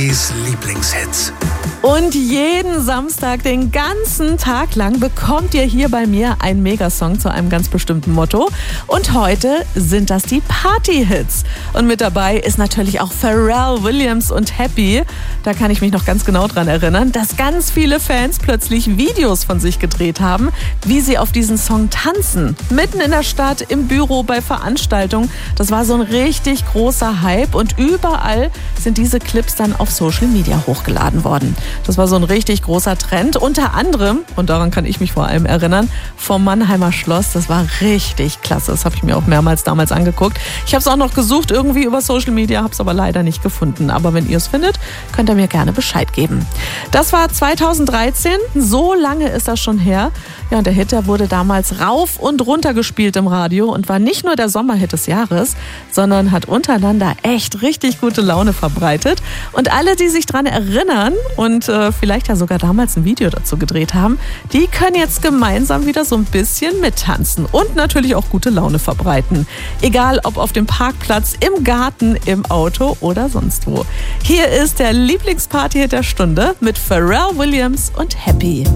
Lieblingshits. Und jeden Samstag, den ganzen Tag lang, bekommt ihr hier bei mir einen Megasong zu einem ganz bestimmten Motto. Und heute sind das die Party-Hits. Und mit dabei ist natürlich auch Pharrell Williams und Happy. Da kann ich mich noch ganz genau dran erinnern, dass ganz viele Fans plötzlich Videos von sich gedreht haben, wie sie auf diesen Song tanzen. Mitten in der Stadt, im Büro, bei Veranstaltungen. Das war so ein richtig großer Hype und überall sind diese Clips dann auf Social Media hochgeladen worden. Das war so ein richtig großer Trend. Unter anderem, und daran kann ich mich vor allem erinnern, vom Mannheimer Schloss. Das war richtig klasse. Das habe ich mir auch mehrmals damals angeguckt. Ich habe es auch noch gesucht irgendwie über Social Media, habe es aber leider nicht gefunden. Aber wenn ihr es findet, könnt ihr mir gerne Bescheid geben. Das war 2013. So lange ist das schon her. Ja, und der Hit, der wurde damals rauf und runter gespielt im Radio und war nicht nur der Sommerhit des Jahres, sondern hat untereinander echt richtig gute Laune verbreitet. Und alle, die sich dran erinnern und vielleicht ja sogar damals ein Video dazu gedreht haben, die können jetzt gemeinsam wieder so ein bisschen mittanzen und natürlich auch gute Laune verbreiten. Egal ob auf dem Parkplatz, im Garten, im Auto oder sonst wo. Hier ist der Lieblingsparty-Hit der Stunde mit Pharrell Williams und Happy.